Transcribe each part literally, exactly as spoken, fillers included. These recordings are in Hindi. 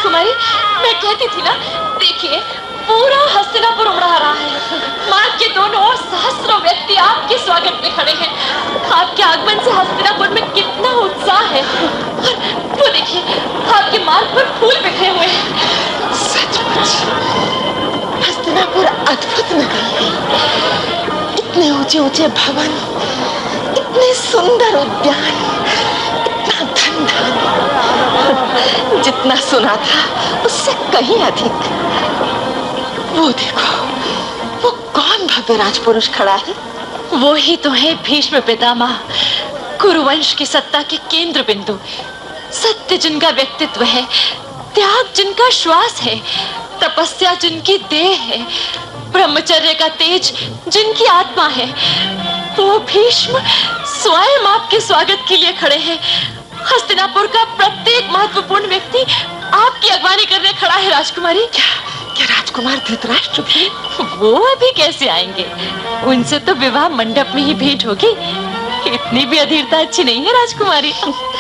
राजकुमारी, मैं कहती थी ना, देखिए पूरा हस्तिनापुर उमड़ा रहा है। मार्ग के दोनों ओर सहस्त्रों व्यक्ति आपके स्वागत में खड़े हैं। आपके आगमन से हस्तिनापुर में कितना उत्साह है। और वो देखिए, आपके मार्ग पर फूल बिखरे हुए हैं। सचमुच हस्तिनापुर अद्भुत नगरी है। इतने ऊंचे ऊंचे भवन, इतने सुंदर उद्यान, इतना धन धान्य, जितना सुना था उससे कहीं अधिक। वो देखो, वो कौन भव्य राजपुरुष खड़ा है? वो ही तो है भीष्म पितामह, कुरुवंश की सत्ता के केंद्र बिंदु। सत्य जिनका व्यक्तित्व है, त्याग जिनका श्वास है, तपस्या जिनकी देह है, ब्रह्मचर्य का तेज जिनकी आत्मा है, वो भीष्म स्वयं आपके स्वागत के लिए खड़े हैं। हस्तिनापुर का प्रत्येक महत्वपूर्ण व्यक्ति आपकी अगवानी करने खड़ा है। राजकुमारी, क्या क्या राजकुमार धृतराष्ट्र भी? वो अभी कैसे आएंगे? उनसे तो विवाह मंडप में ही भेंट होगी। इतनी भी अधीरता अच्छी नहीं है राजकुमारी।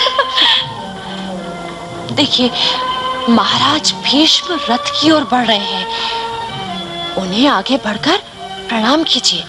देखिए, महाराज भीष्म रथ की ओर बढ़ रहे हैं। उन्हें आगे बढ़कर प्रणाम कीजिए।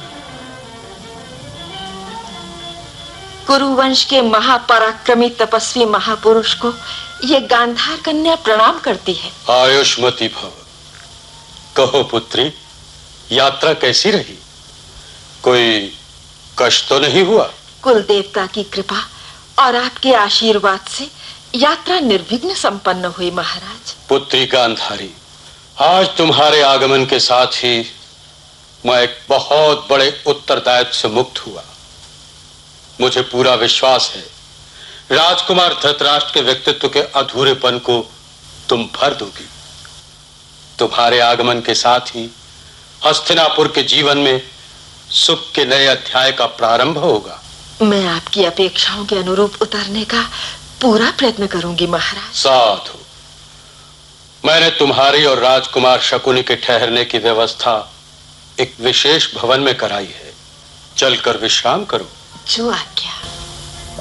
कुरुवंश के महापराक्रमी तपस्वी महापुरुष को ये गांधार कन्या प्रणाम करती है। आयुष्मती भव। कहो पुत्री, यात्रा कैसी रही? कोई कष्ट तो नहीं हुआ? कुल देवता की कृपा और आपके आशीर्वाद से यात्रा निर्विघ्न संपन्न हुई महाराज। पुत्री गांधारी, आज तुम्हारे आगमन के साथ ही मैं एक बहुत बड़े उत्तरदायित्व से मुक्त हुआ। मुझे पूरा विश्वास है, राजकुमार धृतराष्ट्र के व्यक्तित्व के अधूरेपन को तुम भर दोगी। तुम्हारे आगमन के साथ ही हस्तिनापुर के जीवन में सुख के नए अध्याय का प्रारंभ होगा। मैं आपकी अपेक्षाओं के अनुरूप उतरने का पूरा प्रयत्न करूंगी महाराज। साधु, मैंने तुम्हारी और राजकुमार शकुनी के ठहरने की व्यवस्था एक विशेष भवन में कराई है। चलकर विश्राम करो। जो आज्ञा।